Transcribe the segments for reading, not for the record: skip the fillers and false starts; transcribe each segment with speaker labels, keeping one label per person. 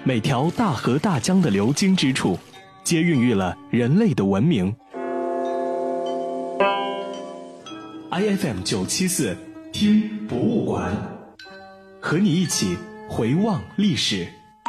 Speaker 1: 每条大河大江的流经之处，皆孕育了人类的文明。IFM 974，听博物馆，和你一起回望历史。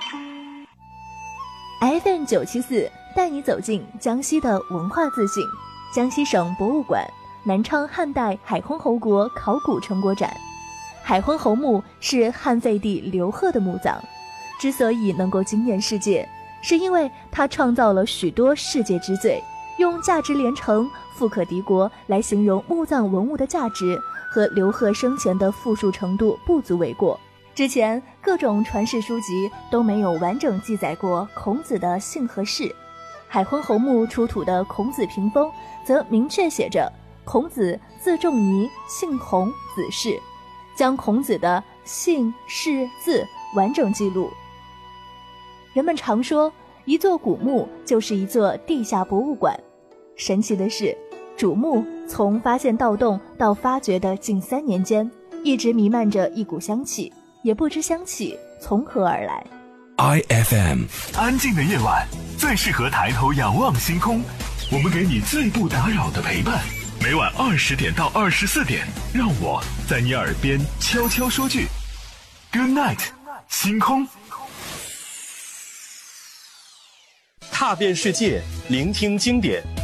Speaker 2: FM 974带你走进江西的文化资讯。江西省博物馆南昌汉代海昏侯国考古成果展。海昏侯墓是汉废帝刘贺的墓葬，之所以能够惊艳世界，是因为他创造了许多世界之最，用价值连城、富可敌国来形容墓葬文物的价值，和刘贺生前的富庶程度不足为过。之前各种传世书籍都没有完整记载过孔子的姓和氏。海昏侯墓出土的孔子屏风则明确写着孔子字仲尼，姓孔，子氏，将孔子的姓氏字完整记录。人们常说一座古墓就是一座地下博物馆，神奇的是主墓从发现盗洞到发掘的近3年间，一直弥漫着一股香气，也不知香气从何而来。
Speaker 3: IFM， 安静的夜晚最适合抬头仰望星空，我们给你最不打扰的陪伴。每晚20点到24点，让我在你耳边悄悄说句 Good night， 星空。
Speaker 1: 踏遍世界，聆听经典，